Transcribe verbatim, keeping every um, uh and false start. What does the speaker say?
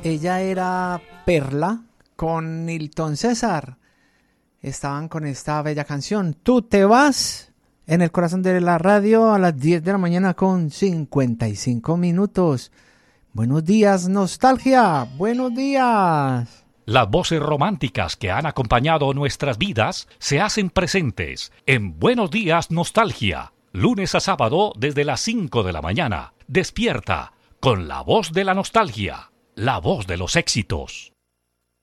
Ella era Perla con Nilton César. Estaban con esta bella canción. Tú te vas en el corazón de la radio a las diez de la mañana con cincuenta y cinco minutos. Buenos días, nostalgia. Buenos días. Las voces románticas que han acompañado nuestras vidas se hacen presentes en Buenos Días, Nostalgia. Lunes a sábado desde las cinco de la mañana. Despierta con la voz de la nostalgia. La voz de los éxitos.